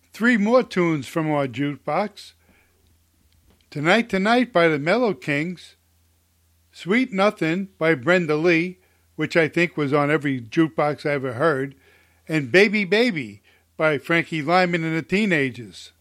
Three more tunes from our jukebox. Tonight, Tonight by the Mellow Kings, Sweet Nothin' by Brenda Lee, which I think was on every jukebox I ever heard, and Baby Baby by Frankie Lyman and the Teenagers.